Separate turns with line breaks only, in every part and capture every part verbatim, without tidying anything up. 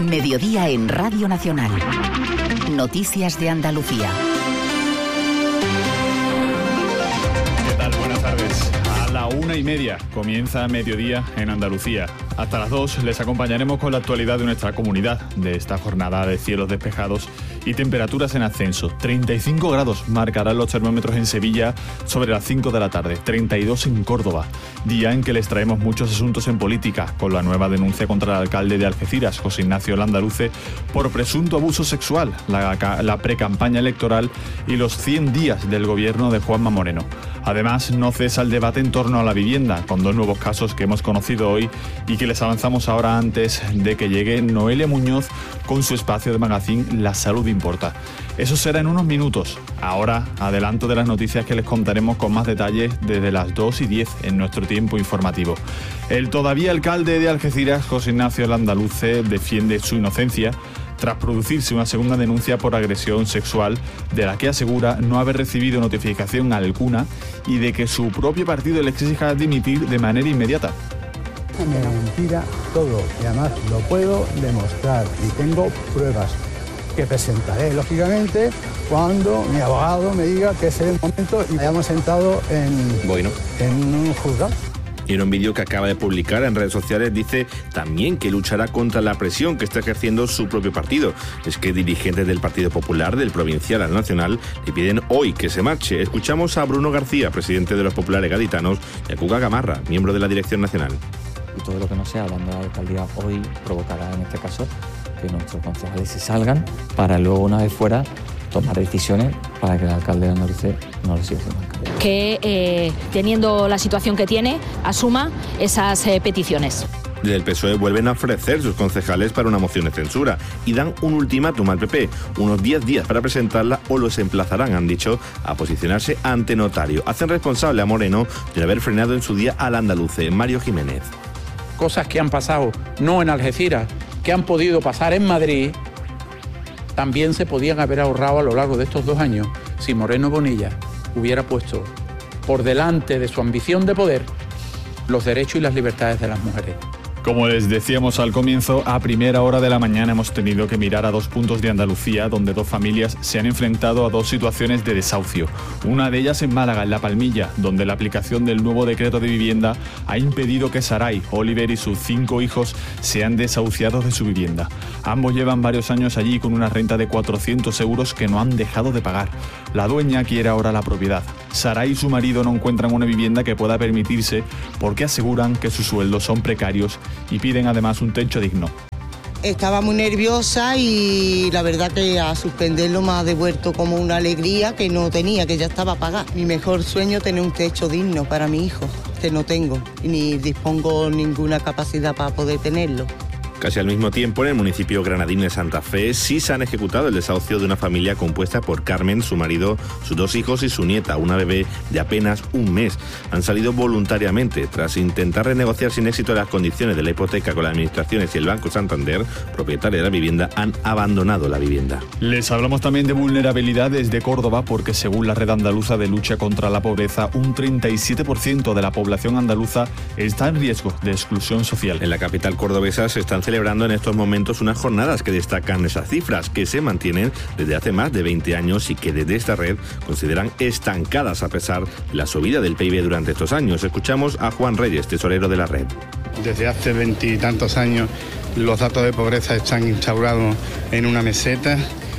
Mediodía en Radio Nacional. Noticias de Andalucía.
¿Qué tal? Buenas tardes. A la una y media comienza Mediodía en Andalucía. Hasta las dos les acompañaremos con la actualidad de nuestra comunidad, de esta jornada de cielos despejados y temperaturas en ascenso. treinta y cinco grados marcarán los termómetros en Sevilla sobre las cinco de la tarde, treinta y dos en Córdoba. Día en que les traemos muchos asuntos en política, con la nueva denuncia contra el alcalde de Algeciras, José Ignacio Landaluce, por presunto abuso sexual, la, la precampaña electoral y los cien días del gobierno de Juanma Moreno. Además, no cesa el debate en torno a la vivienda, con dos nuevos casos que hemos conocido hoy y que les avanzamos ahora antes de que llegue Noelia Muñoz con su espacio de magazine La Salud Importa. Eso será en unos minutos. Ahora, adelanto de las noticias que les contaremos con más detalles desde las dos y diez en nuestro tiempo informativo. El todavía alcalde de Algeciras, José Ignacio Landaluce, defiende su inocencia tras producirse una segunda denuncia por agresión sexual, de la que asegura no haber recibido notificación alguna y de que su propio partido le exija dimitir de manera inmediata.
Me mentira todo y además lo puedo demostrar y tengo pruebas que presentaré, lógicamente, cuando mi abogado me diga que es el momento y hayamos sentado en,
bueno.
en un juzgado.
Y en un vídeo que acaba de publicar en redes sociales dice también que luchará contra la presión que está ejerciendo su propio partido. Es que dirigentes del Partido Popular, del provincial al nacional, le piden hoy que se marche. Escuchamos a Bruno García, presidente de los populares gaditanos, y a Cuca Gamarra, miembro de la dirección nacional.
Y todo lo que no sea hablando de la alcaldía hoy provocará en este caso que nuestros concejales se salgan para luego, una vez fuera, tomar decisiones para que el alcalde de Andalucía no le siga siendo alcalde.
Que eh, teniendo la situación que tiene, asuma esas eh, peticiones.
Desde el P S O E vuelven a ofrecer sus concejales para una moción de censura y dan un ultimátum al P P, unos diez días para presentarla o los emplazarán, han dicho, a posicionarse ante notario. Hacen responsable a Moreno de haber frenado en su día al andaluce, Mario Jiménez.
Cosas que han pasado no en Algeciras, que han podido pasar en Madrid, también se podían haber ahorrado a lo largo de estos dos años si Moreno Bonilla hubiera puesto por delante de su ambición de poder los derechos y las libertades de las mujeres.
Como les decíamos al comienzo, a primera hora de la mañana hemos tenido que mirar a dos puntos de Andalucía donde dos familias se han enfrentado a dos situaciones de desahucio. Una de ellas en Málaga, en La Palmilla, donde la aplicación del nuevo decreto de vivienda ha impedido que Saray, Oliver y sus cinco hijos sean desahuciados de su vivienda. Ambos llevan varios años allí con una renta de cuatrocientos euros que no han dejado de pagar. La dueña quiere ahora la propiedad. Saray y su marido no encuentran una vivienda que pueda permitirse porque aseguran que sus sueldos son precarios y piden además un techo digno.
Estaba muy nerviosa y la verdad que a suspenderlo me ha devuelto como una alegría que no tenía, que ya estaba pagada. Mi mejor sueño es tener un techo digno para mi hijo, que no tengo, ni dispongo ninguna capacidad para poder tenerlo.
Casi al mismo tiempo, en el municipio granadino de Santa Fe, sí se han ejecutado el desahucio de una familia compuesta por Carmen, su marido, sus dos hijos y su nieta, una bebé de apenas un mes. Han salido voluntariamente. Tras intentar renegociar sin éxito las condiciones de la hipoteca con las administraciones y el Banco Santander, propietario de la vivienda, han abandonado la vivienda.
Les hablamos también de vulnerabilidad desde Córdoba, porque según la Red Andaluza de Lucha contra la Pobreza, un treinta y siete por ciento de la población andaluza está en riesgo de exclusión social.
En la capital cordobesa se están celebrando en estos momentos unas jornadas que destacan esas cifras, que se mantienen desde hace más de veinte años y que desde esta red consideran estancadas a pesar de la subida del P I B durante estos años. Escuchamos a Juan Reyes, tesorero de la red.
Desde hace veintitantos años los datos de pobreza están instaurados en una meseta,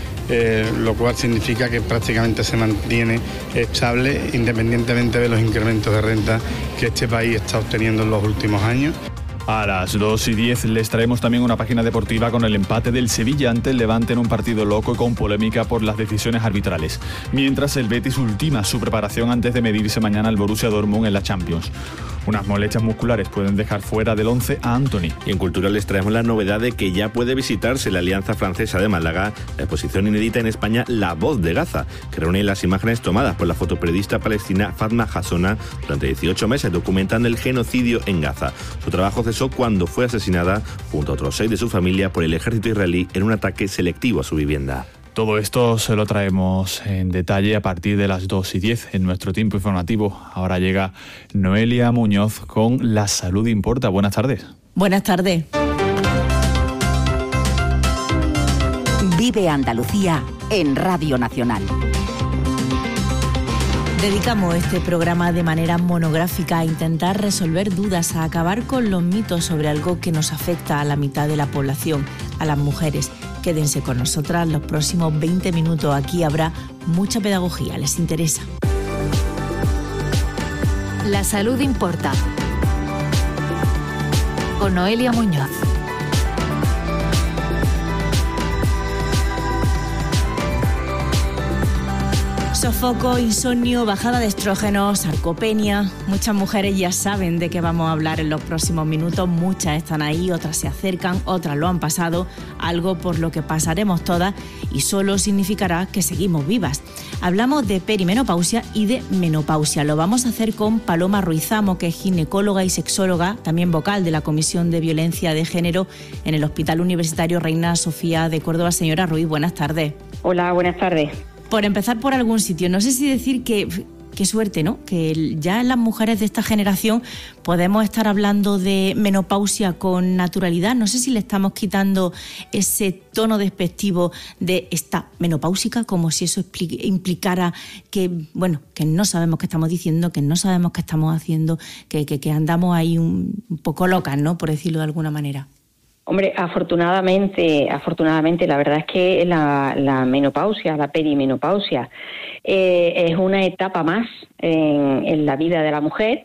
eh, lo cual significa que prácticamente se mantiene estable independientemente de los incrementos de renta que este país está obteniendo en los últimos años.
A las dos y diez les traemos también una página deportiva con el empate del Sevilla ante el Levante en un partido loco y con polémica por las decisiones arbitrales. Mientras el Betis ultima su preparación antes de medirse mañana al Borussia Dortmund en la Champions. Unas molestias musculares pueden dejar fuera del once a Anthony.
Y en Cultura les traemos la novedad de que ya puede visitarse la Alianza Francesa de Málaga la exposición inédita en España La Voz de Gaza, que reúne las imágenes tomadas por la fotoperiodista palestina Fatma Hassona durante dieciocho meses documentando el genocidio en Gaza. Su trabajo cesó cuando fue asesinada junto a otros seis de su familia por el ejército israelí en un ataque selectivo a su vivienda.
Todo esto se lo traemos en detalle a partir de las dos y diez en nuestro tiempo informativo. Ahora llega Noelia Muñoz con La Salud Importa. Buenas tardes.
Buenas tardes.
Vive Andalucía en Radio Nacional.
Dedicamos este programa de manera monográfica a intentar resolver dudas, a acabar con los mitos sobre algo que nos afecta a la mitad de la población, a las mujeres. Quédense con nosotras los próximos veinte minutos. Aquí habrá mucha pedagogía. ¿Les interesa?
La salud importa. Con Noelia Muñoz.
Sofoco, insomnio, bajada de estrógenos, sarcopenia. Muchas mujeres ya saben de qué vamos a hablar en los próximos minutos. Muchas están ahí, otras se acercan, otras lo han pasado. Algo por lo que pasaremos todas y solo significará que seguimos vivas. Hablamos de perimenopausia y de menopausia. Lo vamos a hacer con Paloma Ruiz Amo, que es ginecóloga y sexóloga, también vocal de la Comisión de Violencia de Género en el Hospital Universitario Reina Sofía de Córdoba. Señora Ruiz, buenas tardes.
Hola, buenas tardes.
Por empezar por algún sitio, no sé si decir que qué suerte, ¿no? Que ya las mujeres de esta generación podemos estar hablando de menopausia con naturalidad. No sé si le estamos quitando ese tono despectivo de esta menopáusica, como si eso implicara que, bueno, que no sabemos qué estamos diciendo, que no sabemos qué estamos haciendo, que, que, que andamos ahí un, un poco locas, ¿no? Por decirlo de alguna manera.
Hombre, afortunadamente, afortunadamente, la verdad es que la, la menopausia, la perimenopausia, eh, es una etapa más en, en la vida de la mujer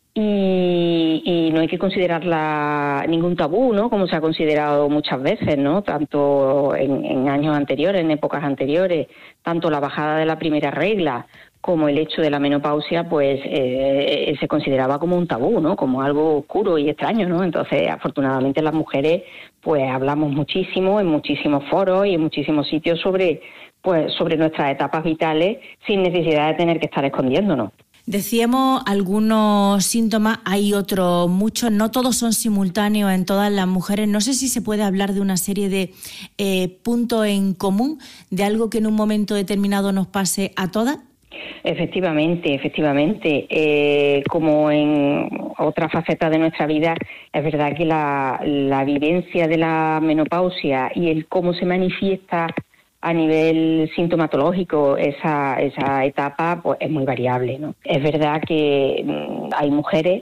y, y no hay que considerarla ningún tabú, ¿no? Como se ha considerado muchas veces, ¿no? Tanto en, en años anteriores, en épocas anteriores, tanto la bajada de la primera regla como el hecho de la menopausia, pues eh, se consideraba como un tabú, ¿no? Como algo oscuro y extraño, ¿no? Entonces, afortunadamente, las mujeres, pues hablamos muchísimo en muchísimos foros y en muchísimos sitios sobre, pues, sobre nuestras etapas vitales sin necesidad de tener que estar escondiéndonos.
Decíamos algunos síntomas, hay otros muchos, no todos son simultáneos en todas las mujeres. No sé si se puede hablar de una serie de eh, puntos en común, de algo que en un momento determinado nos pase a todas.
Efectivamente, efectivamente. Eh, como en otras facetas de nuestra vida, es verdad que la, la vivencia de la menopausia y el cómo se manifiesta a nivel sintomatológico esa, esa etapa, pues es muy variable, ¿no? Es verdad que mmm, hay mujeres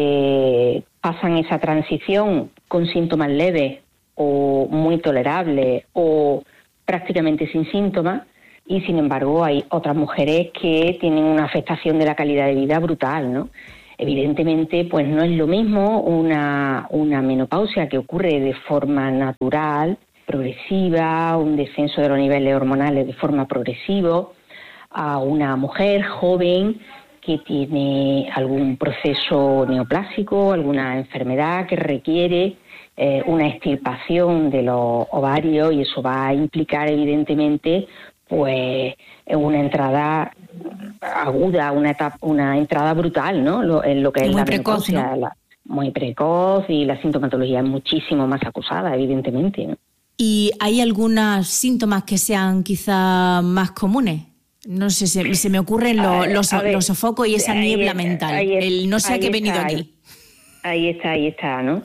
que pasan esa transición con síntomas leves o muy tolerables o prácticamente sin síntomas. Y, sin embargo, hay otras mujeres que tienen una afectación de la calidad de vida brutal, ¿no? Evidentemente, pues no es lo mismo una, una menopausia que ocurre de forma natural, progresiva, un descenso de los niveles hormonales de forma progresiva, a una mujer joven que tiene algún proceso neoplásico, alguna enfermedad que requiere eh, una extirpación de los ovarios, y eso va a implicar, evidentemente, pues una entrada aguda, una etapa, una entrada brutal, ¿no? Lo, en lo que es
muy
la
precoz,
menopausia,
¿no?
la, muy precoz, y la sintomatología es muchísimo más acusada, evidentemente, ¿no?
¿Y hay algunos síntomas que sean quizá más comunes? No sé, se, se me ocurren lo,
ver,
los,
ver,
los sofocos y esa
ahí,
niebla mental,
ahí,
el no sé a qué he venido
está,
aquí.
Ahí. Ahí está, ahí está, ¿no?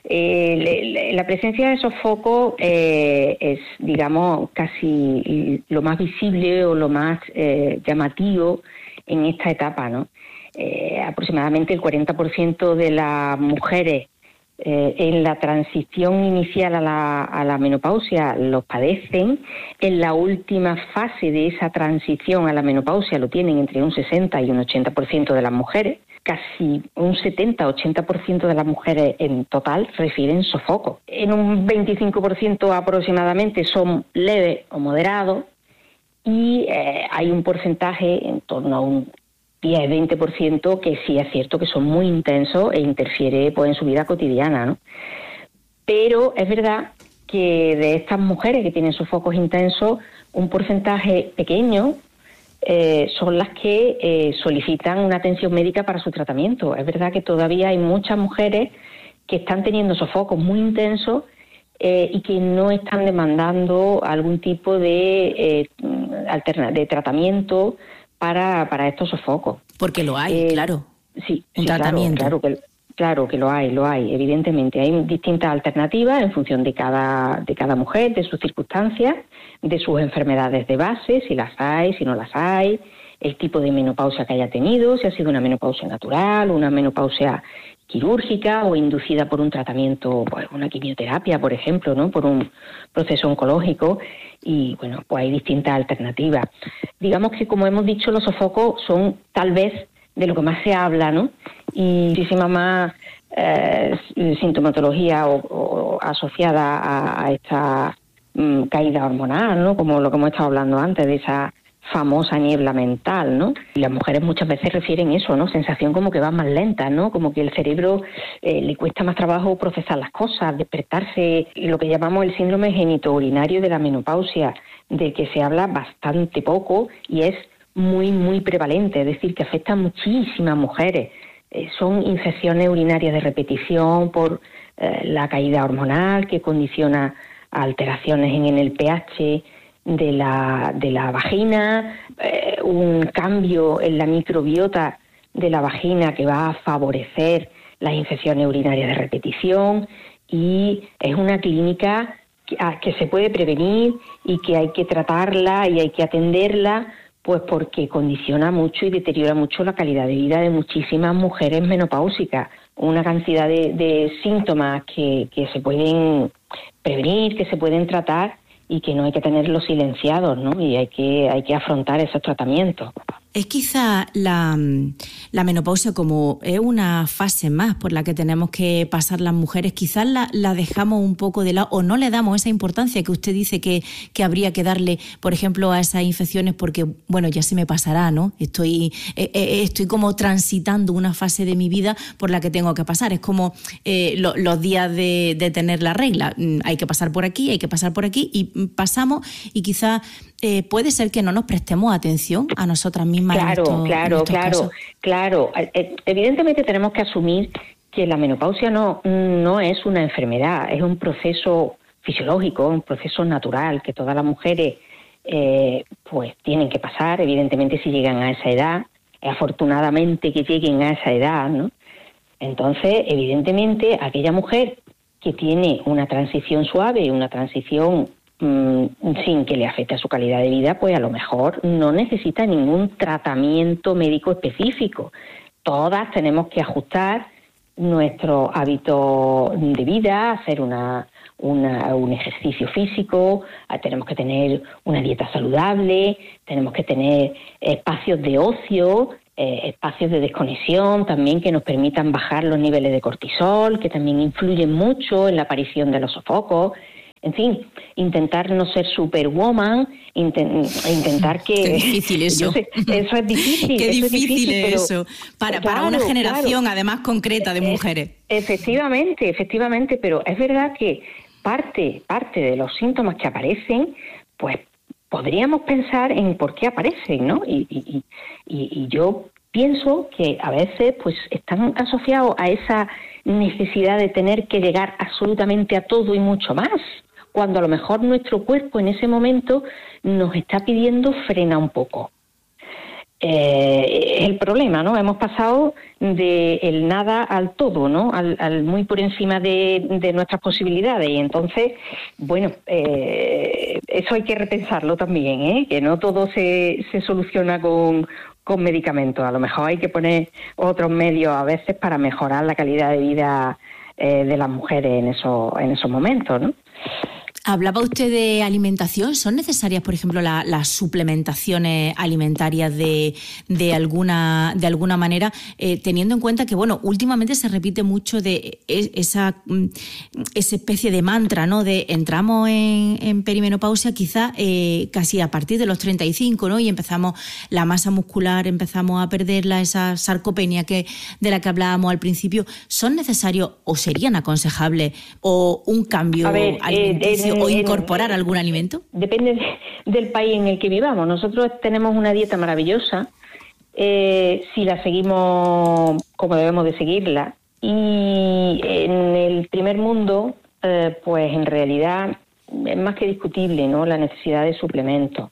Eh, la presencia de esos focos eh, es, digamos, casi lo más visible o lo más eh, llamativo en esta etapa, ¿no? Eh, aproximadamente el cuarenta por ciento de las mujeres eh, en la transición inicial a la, a la menopausia los padecen. En la última fase de esa transición a la menopausia lo tienen entre un sesenta y un ochenta por ciento de las mujeres. Casi un setenta a ochenta por ciento de las mujeres en total refieren sofocos. En un veinticinco por ciento aproximadamente son leves o moderados, y eh, hay un porcentaje en torno a un diez a veinte por ciento que sí es cierto que son muy intensos e interfiere, pues, en su vida cotidiana, ¿no? Pero es verdad que de estas mujeres que tienen sofocos intensos, un porcentaje pequeño Eh, son las que eh, solicitan una atención médica para su tratamiento. Es verdad que todavía hay muchas mujeres que están teniendo sofocos muy intensos eh, y que no están demandando algún tipo de, eh, alterna- de tratamiento para, para estos sofocos.
Porque lo hay,
Eh,
claro.
Sí,
Un
sí,
tratamiento.
Claro, claro que claro que lo hay, lo hay, evidentemente. Hay distintas alternativas en función de cada, de cada mujer, de sus circunstancias, de sus enfermedades de base, si las hay, si no las hay, el tipo de menopausia que haya tenido, si ha sido una menopausia natural, una menopausia quirúrgica o inducida por un tratamiento, pues una quimioterapia, por ejemplo, ¿no? Por un proceso oncológico. Y bueno, pues hay distintas alternativas. Digamos que, como hemos dicho, los sofocos son tal vez de lo que más se habla, ¿no? Y muchísima más eh, sintomatología o, o asociada a, a esta mm, caída hormonal, ¿no? Como lo que hemos estado hablando antes, de esa famosa niebla mental, ¿no? Y las mujeres muchas veces refieren eso, ¿no? Sensación como que van más lentas, ¿no? Como que el cerebro eh, le cuesta más trabajo procesar las cosas, despertarse, lo que llamamos el síndrome genitourinario de la menopausia, del que se habla bastante poco y es muy, muy prevalente, es decir, que afecta a muchísimas mujeres. Eh, son infecciones urinarias de repetición por eh, la caída hormonal que condiciona alteraciones en, en el pH de la, de la vagina, eh, un cambio en la microbiota de la vagina que va a favorecer las infecciones urinarias de repetición, y es una clínica que, a, que se puede prevenir y que hay que tratarla y hay que atenderla, pues porque condiciona mucho y deteriora mucho la calidad de vida de muchísimas mujeres menopáusicas. Una cantidad de, de síntomas que, que se pueden prevenir, que se pueden tratar y que no hay que tenerlos silenciados, ¿no? Y hay que, hay que afrontar esos tratamientos.
Es quizá la, la menopausia como es una fase más por la que tenemos que pasar las mujeres, quizás la, la dejamos un poco de lado o no le damos esa importancia que usted dice que, que habría que darle, por ejemplo, a esas infecciones porque, bueno, ya se me pasará, ¿no? Estoy, eh, eh, estoy como transitando una fase de mi vida por la que tengo que pasar. Es como eh, lo, los días de, de tener la regla. Hay que pasar por aquí, hay que pasar por aquí y pasamos y quizás eh, puede ser que no nos prestemos atención a nosotras mismas.
Claro,
esto,
claro, claro,
casos.
claro. Evidentemente tenemos que asumir que la menopausia no, no es una enfermedad, es un proceso fisiológico, un proceso natural que todas las mujeres eh, pues tienen que pasar, evidentemente si llegan a esa edad, afortunadamente que lleguen a esa edad, ¿no? Entonces, evidentemente, aquella mujer que tiene una transición suave, una transición sin que le afecte a su calidad de vida, pues a lo mejor no necesita ningún tratamiento médico específico. Todas tenemos que ajustar nuestro hábito de vida, hacer una, una, un ejercicio físico, tenemos que tener una dieta saludable, tenemos que tener espacios de ocio, eh, espacios de desconexión también que nos permitan bajar los niveles de cortisol, que también influyen mucho en la aparición de los sofocos. En fin, intentar no ser superwoman, inten, intentar que...
Qué difícil eso.
Sé, eso es difícil.
Qué
eso
difícil es difícil,
pero,
eso. Para,
claro,
para una generación,
claro.
además, concreta de mujeres.
Efectivamente, efectivamente, pero es verdad que parte, parte de los síntomas que aparecen, pues podríamos pensar en por qué aparecen, ¿no? Y, y, y, y yo pienso que a veces pues están asociados a esa necesidad de tener que llegar absolutamente a todo y mucho más, cuando a lo mejor nuestro cuerpo en ese momento nos está pidiendo frena un poco. Eh, es el problema, ¿no? Hemos pasado de el nada al todo, ¿no? Al, al muy por encima de, de nuestras posibilidades. Y entonces, bueno, eh, eso hay que repensarlo también, ¿eh? Que no todo se, se soluciona con, con medicamentos. A lo mejor hay que poner otros medios a veces para mejorar la calidad de vida eh, de las mujeres en esos, en esos momentos, ¿no?
Hablaba usted de alimentación. ¿Son necesarias, por ejemplo, la, las suplementaciones alimentarias de, de, alguna, de alguna manera, eh, teniendo en cuenta que, bueno, últimamente se repite mucho de esa, esa especie de mantra, ¿no? De entramos en, en perimenopausia quizás eh, casi a partir de los treinta y cinco, ¿no? Y empezamos la masa muscular, empezamos a perderla, esa sarcopenia que, de la que hablábamos al principio. ¿Son necesarios o serían aconsejables o un cambio
ver,
alimenticio?
Eh,
¿O incorporar algún alimento?
Depende de, del país en el que vivamos. Nosotros tenemos una dieta maravillosa, eh, si la seguimos como debemos de seguirla. Y en el primer mundo, eh, pues en realidad es más que discutible, ¿no? La necesidad de suplementos.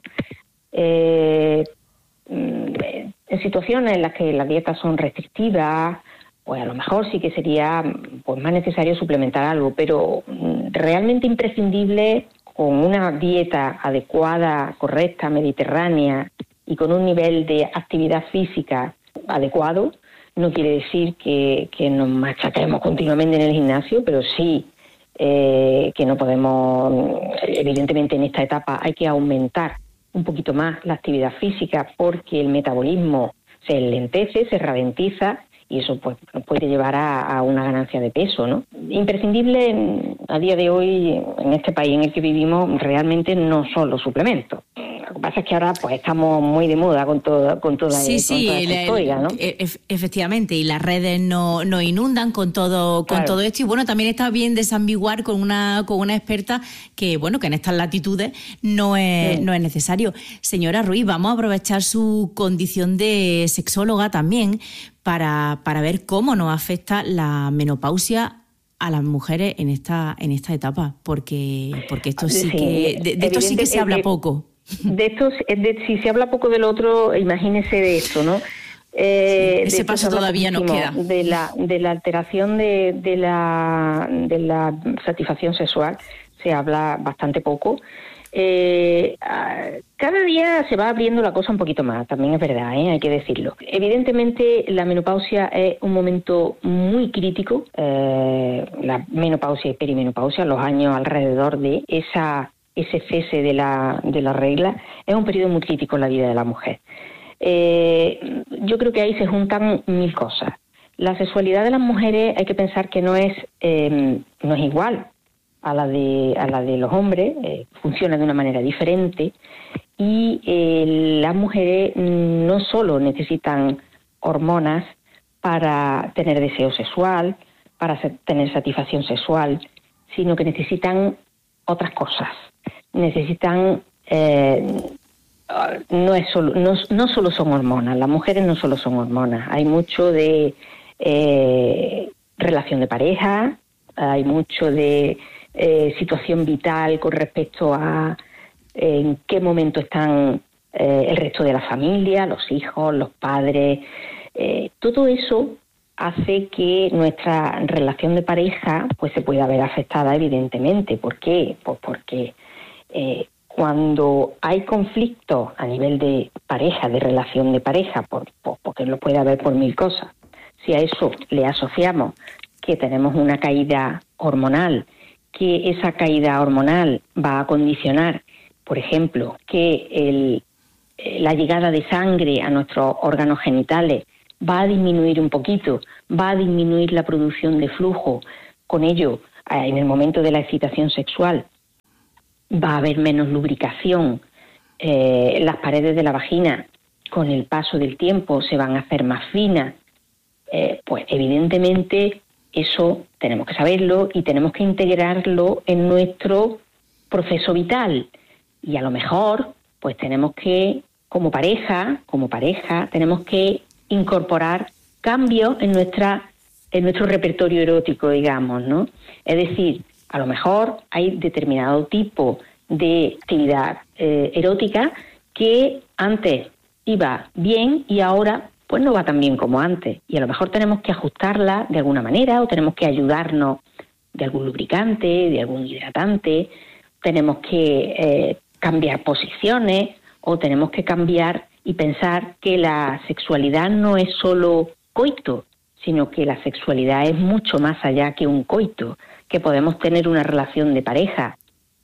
Eh, en situaciones en las que las dietas son restrictivas pues a lo mejor sí que sería pues más necesario suplementar algo, pero realmente imprescindible, con una dieta adecuada, correcta, mediterránea y con un nivel de actividad física adecuado, no quiere decir que, que nos machaquemos continuamente en el gimnasio, pero sí eh, que no podemos, evidentemente en esta etapa hay que aumentar un poquito más la actividad física porque el metabolismo se enlentece, se ralentiza y eso pues nos puede llevar a, a una ganancia de peso, ¿no? Imprescindible a día de hoy en este país en el que vivimos realmente no son los suplementos. Lo que pasa es que ahora pues estamos muy de moda con todo, con toda,
sí,
con
sí,
toda esta
el,
historia, ¿no?
E- efectivamente, y las redes nos no inundan con todo, con
Claro.
todo esto. Y bueno, también está bien desambiguar con una, con una experta que, bueno, que en estas latitudes no es,
Sí.
no es necesario. Señora Ruiz, vamos a aprovechar su condición de sexóloga también para, para ver cómo nos afecta la menopausia a las mujeres en esta, en esta etapa, porque, porque esto sí,
Sí,
que, de, de esto sí que
evidente-
se habla
de-
poco.
De esto, de, si se habla poco del otro, imagínese de esto, ¿no? Eh,
Ese
de esto
paso
se habla
todavía nos
poquísimo,
queda.
De la, de la alteración de, de, la, de la satisfacción sexual se habla bastante poco. Eh, ah, cada día se va abriendo la cosa un poquito más, también es verdad, ¿eh? Hay que decirlo. Evidentemente la menopausia es un momento muy crítico, eh, la menopausia y perimenopausia, los años alrededor de esa, ese cese de la, de la regla, es un periodo muy crítico en la vida de la mujer. Eh, yo creo que ahí se juntan mil cosas. La sexualidad de las mujeres hay que pensar que no es, eh, no es igual a la de a la de los hombres, eh, funciona de una manera diferente y eh, las mujeres no solo necesitan hormonas para tener deseo sexual, para se- tener satisfacción sexual, sino que necesitan otras cosas. Necesitan eh, no es solo no, no solo son hormonas, las mujeres no solo son hormonas, hay mucho de eh, relación de pareja, hay mucho de Eh, situación vital con respecto a eh, en qué momento están eh, el resto de la familia, los hijos, los padres. Eh, todo eso hace que nuestra relación de pareja pues se pueda ver afectada, evidentemente. ¿Por qué? Pues porque eh, cuando hay conflicto a nivel de pareja, de relación de pareja, por, por, porque lo puede haber por mil cosas, si a eso le asociamos que tenemos una caída hormonal, que esa caída hormonal va a condicionar, por ejemplo, que el, la llegada de sangre a nuestros órganos genitales va a disminuir un poquito, va a disminuir la producción de flujo, con ello, en el momento de la excitación sexual, va a haber menos lubricación, eh, las paredes de la vagina, con el paso del tiempo, se van a hacer más finas, eh, pues evidentemente eso tenemos que saberlo y tenemos que integrarlo en nuestro proceso vital. Y a lo mejor, pues tenemos que, como pareja, como pareja, tenemos que incorporar cambios en nuestra, en nuestro repertorio erótico, digamos, ¿no? Es decir, a lo mejor hay determinado tipo de actividad eh, erótica que antes iba bien y ahora pues no va tan bien como antes, y a lo mejor tenemos que ajustarla de alguna manera o tenemos que ayudarnos de algún lubricante, de algún hidratante, tenemos que eh, cambiar posiciones o tenemos que cambiar y pensar que la sexualidad no es solo coito, sino que la sexualidad es mucho más allá que un coito, que podemos tener una relación de pareja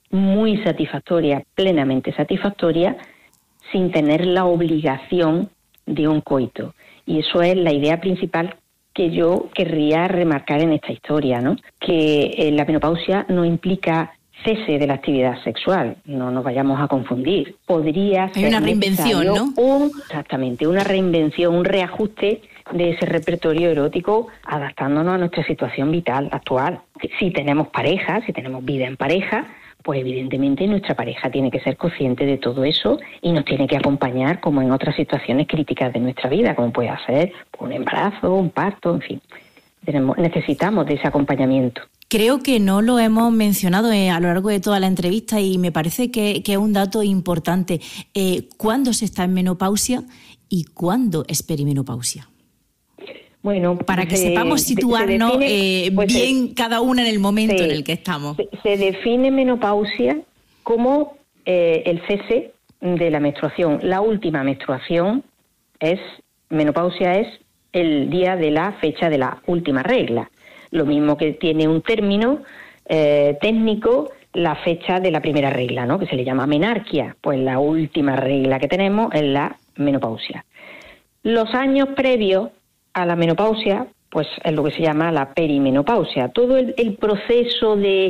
muy satisfactoria, plenamente satisfactoria, sin tener la obligación de un coito. Y eso es la idea principal que yo querría remarcar en esta historia, ¿no? Que eh, la menopausia no implica cese de la actividad sexual, no nos vayamos a confundir. Podría ser
Hay una reinvención,
necesario
¿no?
Un, exactamente, una reinvención, un reajuste de ese repertorio erótico adaptándonos a nuestra situación vital actual. Si tenemos pareja, si tenemos vida en pareja, pues evidentemente nuestra pareja tiene que ser consciente de todo eso y nos tiene que acompañar como en otras situaciones críticas de nuestra vida, como puede ser un embarazo, un parto, en fin. Tenemos, necesitamos de ese acompañamiento.
Creo que no lo hemos mencionado eh, a lo largo de toda la entrevista y me parece que, que es un dato importante. Eh, ¿Cuándo se está en menopausia y cuándo es perimenopausia?
Bueno,
para que
se,
sepamos situarnos
se define,
eh,
pues
bien
se,
cada una en el momento
se,
en el que estamos.
Se, se define menopausia como eh, el cese de la menstruación. La última menstruación es, menopausia es el día de la fecha de la última regla. Lo mismo que tiene un término eh, técnico la fecha de la primera regla, ¿no? Que se le llama menarquia. Pues la última regla que tenemos es la menopausia. Los años previos a la menopausia, pues es lo que se llama la perimenopausia. Todo el, el proceso de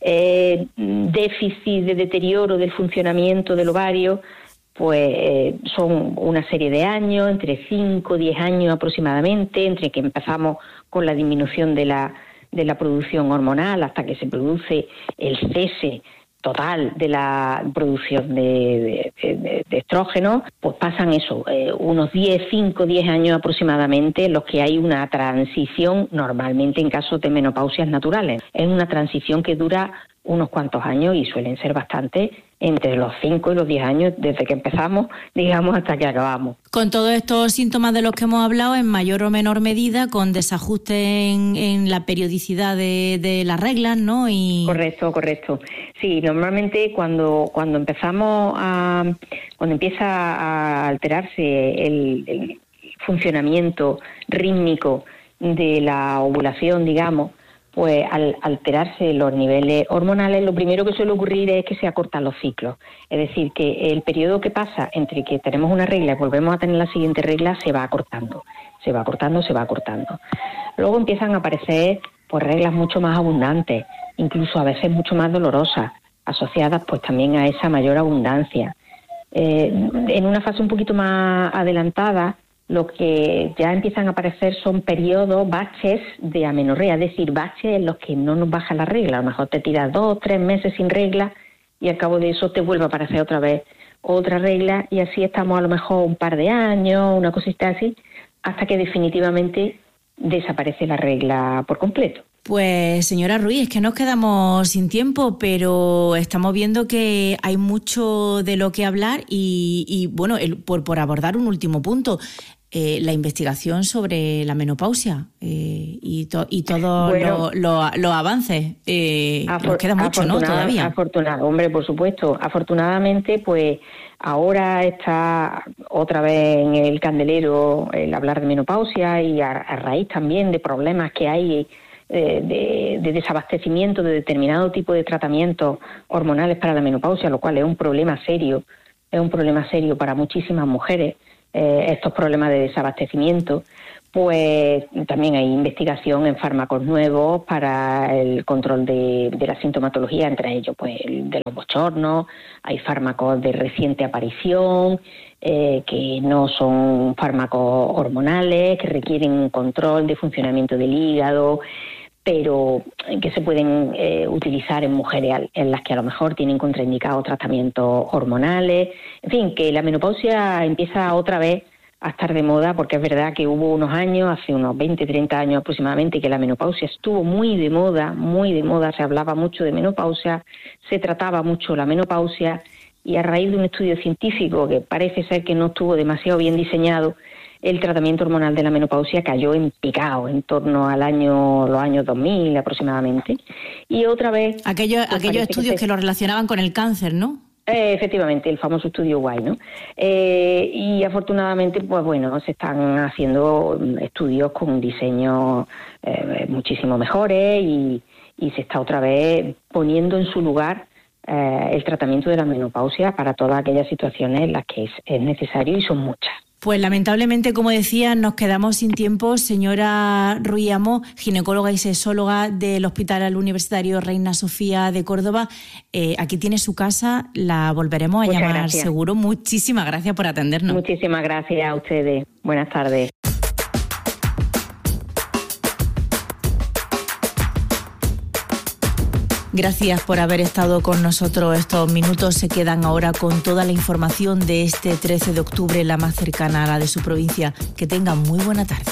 eh, déficit, de deterioro del funcionamiento del ovario, pues eh, son una serie de años, entre cinco y diez años aproximadamente, entre que empezamos con la disminución de la, de la producción hormonal hasta que se produce el cese total de la producción de, de, de, de estrógenos, pues pasan eso, eh, unos diez, cinco, diez años aproximadamente en los que hay una transición, normalmente en casos de menopausias naturales. Es una transición que dura unos cuantos años y suelen ser bastante entre los cinco y los diez años desde que empezamos, digamos, hasta que acabamos.
Con todos estos síntomas de los que hemos hablado, en mayor o menor medida, con desajuste en, en la periodicidad de, de las reglas, ¿no? Y...
Correcto, correcto. Sí, normalmente cuando cuando empezamos a... cuando empieza a alterarse el, el funcionamiento rítmico de la ovulación, digamos, pues al alterarse los niveles hormonales, lo primero que suele ocurrir es que se acortan los ciclos. Es decir, que el periodo que pasa entre que tenemos una regla y volvemos a tener la siguiente regla se va acortando, se va acortando, se va acortando. Luego empiezan a aparecer pues reglas mucho más abundantes, incluso a veces mucho más dolorosas, asociadas pues también a esa mayor abundancia. Eh, en una fase un poquito más adelantada, lo que ya empiezan a aparecer son periodos, baches de amenorrea, es decir, baches en los que no nos baja la regla. A lo mejor te tiras dos, tres meses sin regla y al cabo de eso te vuelve a aparecer otra vez otra regla y así estamos a lo mejor un par de años, una cosita así, hasta que definitivamente desaparece la regla por completo.
Pues señora Ruiz, es que nos quedamos sin tiempo, pero estamos viendo que hay mucho de lo que hablar y, y bueno, el, por, por abordar un último punto, eh, la investigación sobre la menopausia eh, y, to, y todos
bueno,
los lo, lo avances. Eh, nos queda mucho, ¿no? Todavía.
Afortunadamente, hombre, por supuesto. Afortunadamente, pues ahora está otra vez en el candelero el hablar de menopausia y a, a raíz también de problemas que hay De, de desabastecimiento de determinado tipo de tratamientos hormonales para la menopausia, lo cual es un problema serio, es un problema serio para muchísimas mujeres, eh, estos problemas de desabastecimiento. Pues también hay investigación en fármacos nuevos para el control de, de la sintomatología, entre ellos pues el de los bochornos, hay fármacos de reciente aparición, eh, que no son fármacos hormonales, que requieren un control de funcionamiento del hígado, pero que se pueden eh, utilizar en mujeres en las que a lo mejor tienen contraindicados tratamientos hormonales. En fin, que la menopausia empieza otra vez a estar de moda, porque es verdad que hubo unos años, hace unos veinte, treinta años aproximadamente, que la menopausia estuvo muy de moda, muy de moda, se hablaba mucho de menopausia, se trataba mucho la menopausia, y a raíz de un estudio científico que parece ser que no estuvo demasiado bien diseñado, el tratamiento hormonal de la menopausia cayó en picado en torno al año, los años dos mil aproximadamente. Y otra vez...
Aquellos,
pues
aquellos estudios que, se...
que
lo relacionaban con el cáncer, ¿no?
Eh, efectivamente, el famoso estudio Guay, ¿no? Eh, y afortunadamente, pues bueno, se están haciendo estudios con diseños eh, muchísimo mejores y, y se está otra vez poniendo en su lugar eh, el tratamiento de la menopausia para todas aquellas situaciones en las que es, es necesario, y son muchas.
Pues lamentablemente, como decía, nos quedamos sin tiempo. Señora Ruiz Amo, ginecóloga y sexóloga del Hospital Universitario Reina Sofía de Córdoba, eh, aquí tiene su casa, la volveremos a
Muchas
llamar
gracias.
seguro. Muchísimas gracias por atendernos.
Muchísimas gracias a ustedes. Buenas tardes.
Gracias por haber estado con nosotros estos minutos. Se quedan ahora con toda la información de este trece de octubre, la más cercana a la de su provincia. Que tengan muy buena tarde.